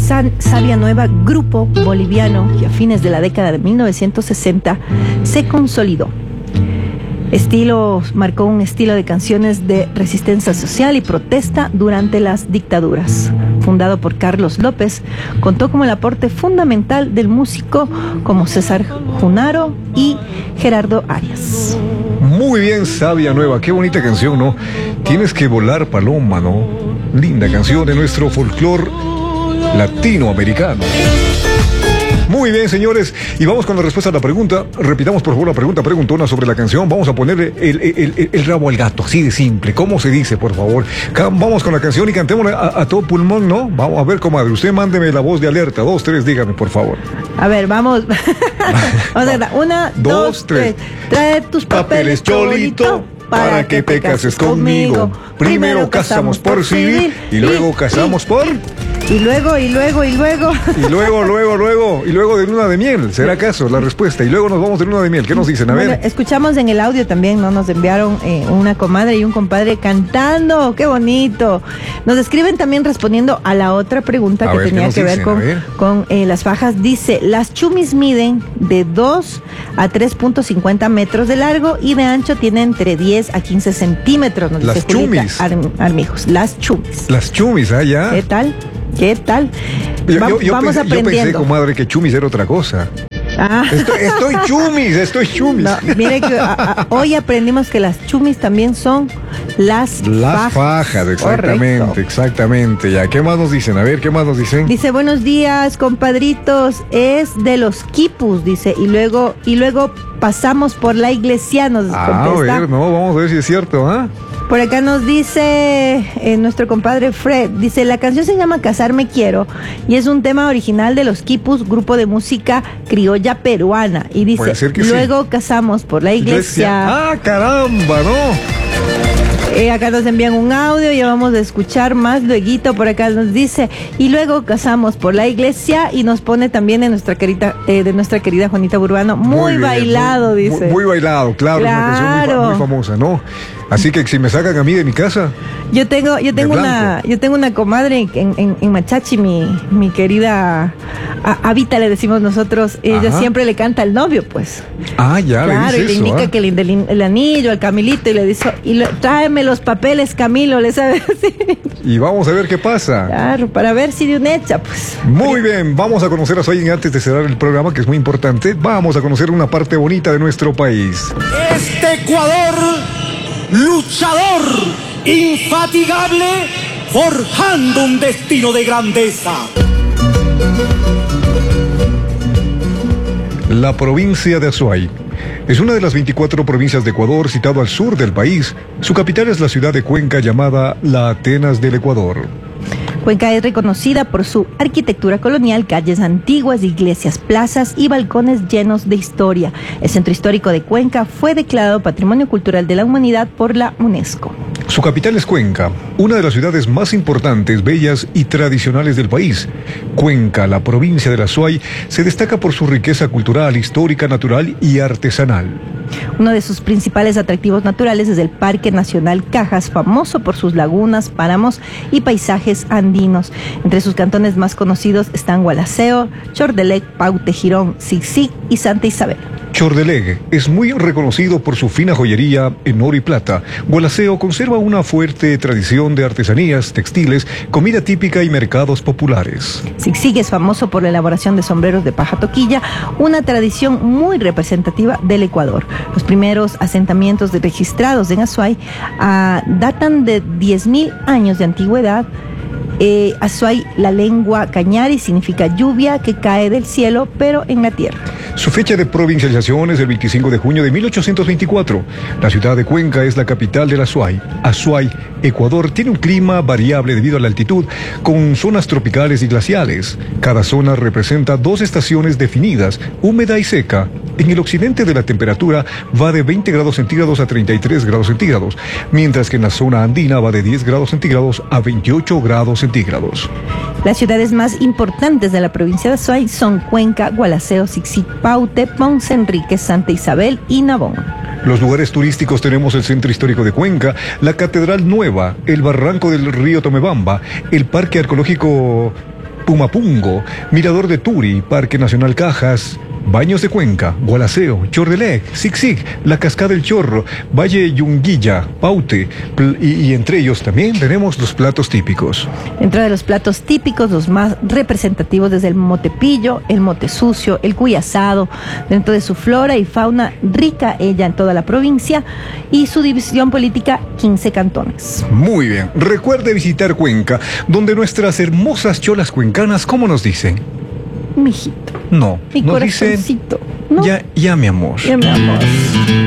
Savia Nueva, grupo boliviano que a fines de la década de 1960 se consolidó. Marcó un estilo de canciones de resistencia social y protesta durante las dictaduras. Fundado por Carlos López, contó como el aporte fundamental del músico como César Junaro y Gerardo Arias. Muy bien, Savia Nueva, qué bonita canción, ¿no? Tienes que volar, paloma, ¿no? Linda canción de nuestro folclore latinoamericano. Muy bien, señores, y vamos con la respuesta a la pregunta. Repitamos, por favor, la pregunta preguntona sobre la canción. Vamos a ponerle el rabo al gato, así de simple. ¿Cómo se dice, por favor? Vamos con la canción y cantémosla a todo pulmón, ¿no? Vamos a ver, comadre, usted mándeme la voz de alerta. 2, 3, dígame, por favor. A ver, vamos. Vamos a ver, 1, 2, 3. Trae tus papeles, cholito, para que te cases conmigo. Primero casamos por civil y luego casamos por... Y luego de luna de miel, ¿será acaso la respuesta? Y luego nos vamos de luna de miel, ¿qué nos dicen? A ver. Escuchamos en el audio también, ¿no? Nos enviaron una comadre y un compadre cantando, qué bonito. Nos escriben también respondiendo a la otra pregunta que tenía que ver con las fajas. Dice, las chumis miden de 2 a 3.50 metros de largo y de ancho tienen entre 10 a 15 centímetros. Nos las dice chumis. Armijos, las chumis. Las chumis, ya. ¿Qué tal? ¿Qué tal? Vamos aprendiendo. Yo pensé, comadre, que chumis era otra cosa. Estoy chumis. No, mire que hoy aprendimos que las chumis también son las fajas. Exactamente. Ya, ¿qué más nos dicen? A ver, ¿qué más nos dicen? Dice, buenos días, compadritos. Es de los quipus, dice, y luego pasamos por la iglesia, nos contesta. A ver, vamos a ver si es cierto, ¿ah? Por acá nos dice nuestro compadre Fred, dice, la canción se llama Casarme Quiero y es un tema original de los Quipus, grupo de música criolla peruana. Y dice, luego casamos por la iglesia. ¡Ah, caramba, no! Acá nos envían un audio, ya vamos a escuchar más lueguito. Por acá nos dice, y luego casamos por la iglesia, y nos pone también de nuestra querida Juanita Burbano, muy bailado, dice. Muy bailado, claro. Es una canción muy famosa, ¿no? Así que si me sacan a mí de mi casa. Yo tengo una comadre en Machachi, mi querida Avita, le decimos nosotros. Ella siempre le canta al novio, pues. Ya, claro, y le indica que el anillo, el Camilito, y le dice, tráeme los papeles, Camilo, le sabe decir. Y vamos a ver qué pasa. Claro, para ver si de una hecha, pues. Muy bien, vamos a conocer a Soy antes de cerrar el programa, que es muy importante. Vamos a conocer una parte bonita de nuestro país. Este Ecuador, luchador, infatigable, forjando un destino de grandeza. La provincia de Azuay es una de las 24 provincias de Ecuador, situado al sur del país. Su capital es la ciudad de Cuenca, llamada la Atenas del Ecuador. Cuenca es reconocida por su arquitectura colonial, calles antiguas, iglesias, plazas y balcones llenos de historia. El centro histórico de Cuenca fue declarado Patrimonio Cultural de la Humanidad por la UNESCO. Su capital es Cuenca, una de las ciudades más importantes, bellas y tradicionales del país. Cuenca, la provincia del Azuay, se destaca por su riqueza cultural, histórica, natural y artesanal. Uno de sus principales atractivos naturales es el Parque Nacional Cajas, famoso por sus lagunas, páramos y paisajes andinos. Entre sus cantones más conocidos están Gualaceo, Chordelec, Paute, Girón, Sixic y Santa Isabel. Chordelec es muy reconocido por su fina joyería en oro y plata. Gualaceo conserva una fuerte tradición de artesanías, textiles, comida típica y mercados populares. Sixic es famoso por la elaboración de sombreros de paja toquilla, una tradición muy representativa del Ecuador. Los primeros asentamientos registrados en Azuay datan de 10.000 años de antigüedad. Azuay, la lengua cañari, significa lluvia que cae del cielo, pero en la tierra. Su fecha de provincialización es el 25 de junio de 1824. La ciudad de Cuenca es la capital del Azuay. Azuay, Ecuador, tiene un clima variable debido a la altitud, con zonas tropicales y glaciales. Cada zona representa 2 estaciones definidas, húmeda y seca. En el occidente de la temperatura va de 20 grados centígrados a 33 grados centígrados, mientras que en la zona andina va de 10 grados centígrados a 28 grados centígrados. Las ciudades más importantes de la provincia de Azuay son Cuenca, Gualaceo, Sixic, Paute, Ponce Enrique, Santa Isabel y Nabón. Los lugares turísticos tenemos el Centro Histórico de Cuenca, la Catedral Nueva, el Barranco del Río Tomebamba, el Parque Arqueológico Pumapungo, Mirador de Turi, Parque Nacional Cajas, Baños de Cuenca, Gualaceo, Chordelec, Sic-Sic, La Cascada del Chorro, Valle Yunguilla, Paute, y entre ellos también tenemos los platos típicos. Dentro de los platos típicos, los más representativos desde el motepillo, el mote sucio, el cuy asado, dentro de su flora y fauna rica ella en toda la provincia y su división política 15 cantones. Muy bien, recuerde visitar Cuenca, donde nuestras hermosas cholas cuencanas, ¿cómo nos dicen? Mijito. No, mi nos dicen, ¿no? ya mi amor. Ya mi amor.